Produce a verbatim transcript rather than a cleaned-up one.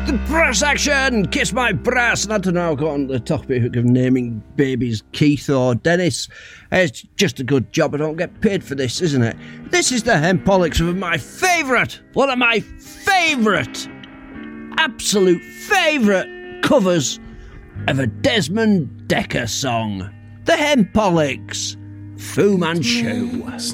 The brass action! Kiss my brass! And I don't know, I've got on the topic of naming babies Keith or Dennis. It's just a good job. I don't get paid for this, isn't it? This is the Hempolix of my favourite, one of my favourite, absolute favourite covers of a Desmond Dekker song. The Hempolix, Fu Manchu.